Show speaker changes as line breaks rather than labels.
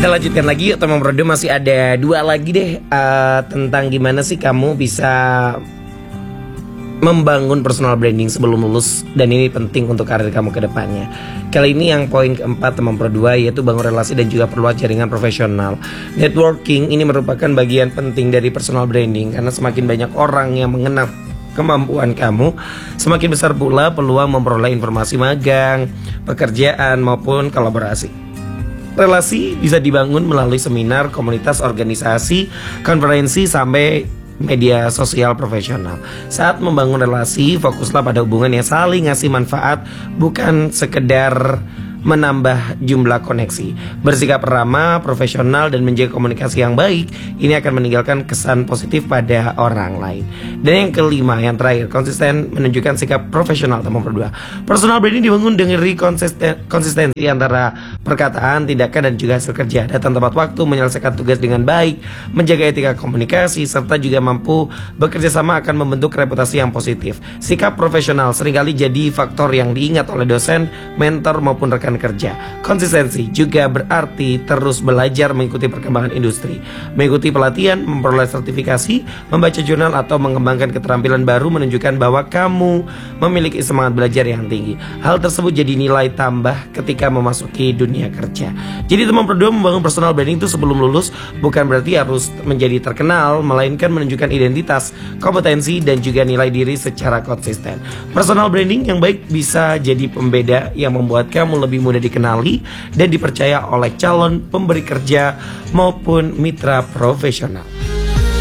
Kita lanjutkan lagi yuk teman Prodo, masih ada 2 lagi deh tentang gimana sih kamu bisa membangun personal branding sebelum lulus, dan ini penting untuk karir kamu ke depannya. Kali ini yang poin keempat teman Pro 2, yaitu bangun relasi dan juga perluas jaringan profesional. Networking ini merupakan bagian penting dari personal branding, karena semakin banyak orang yang mengenal kemampuan kamu, semakin besar pula peluang memperoleh informasi magang, pekerjaan maupun kolaborasi. Relasi bisa dibangun melalui seminar, komunitas, organisasi, konferensi, sampai media sosial profesional. Saat membangun relasi, fokuslah pada hubungan yang saling ngasih manfaat, bukan sekedar menambah jumlah koneksi. Bersikap ramah, profesional, dan menjaga komunikasi yang baik, ini akan meninggalkan kesan positif pada orang lain. Dan yang kelima, yang terakhir, konsisten menunjukkan sikap profesional teman berdua. Personal branding dibangun dengan konsistensi antara perkataan, tindakan, dan juga hasil kerja. Datang tepat waktu, menyelesaikan tugas dengan baik, menjaga etika komunikasi, serta juga mampu bekerja sama akan membentuk reputasi yang positif. Sikap profesional seringkali jadi faktor yang diingat oleh dosen, mentor, maupun rekan kerja. Konsistensi juga berarti terus belajar, mengikuti perkembangan industri, mengikuti pelatihan, memperoleh sertifikasi, membaca jurnal, atau mengembangkan keterampilan baru menunjukkan bahwa kamu memiliki semangat belajar yang tinggi. Hal tersebut jadi nilai tambah ketika memasuki dunia kerja. Jadi teman berdua, membangun personal branding itu sebelum lulus bukan berarti harus menjadi terkenal, melainkan menunjukkan identitas, kompetensi, dan juga nilai diri secara konsisten. Personal branding yang baik bisa jadi pembeda yang membuat kamu lebih mudah dikenali dan dipercaya oleh calon pemberi kerja maupun mitra profesional.